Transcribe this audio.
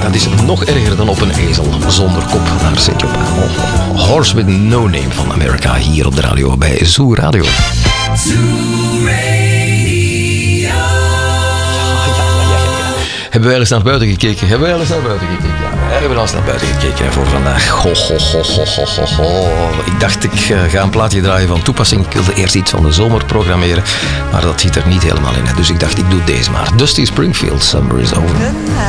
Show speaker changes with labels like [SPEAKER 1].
[SPEAKER 1] het is nog erger dan op een ezel zonder kop. Daar zit je op. Horse with no name van America hier op de radio bij Zoo Radio. Hebben wij eens naar buiten gekeken? Ja, we hebben al eens naar buiten gekeken voor vandaag. Ik dacht, ik ga een plaatje draaien van toepassing. Ik wilde eerst iets van de zomer programmeren, maar dat zit er niet helemaal in. Dus ik dacht, ik doe deze maar. Dusty Springfield, Summer is Over.